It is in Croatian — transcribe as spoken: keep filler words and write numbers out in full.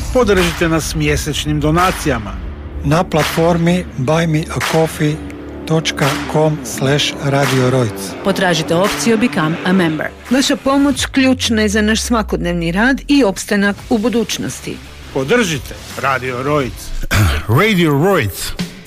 Podržite nas mjesečnim donacijama na platformi buy me a coffee dot com slash radio rojc. Potražite opciju Become a Member. Vaša pomoć ključna je za naš svakodnevni rad i opstanak u budućnosti. Podržite Radio Rojc. Radio Rojc.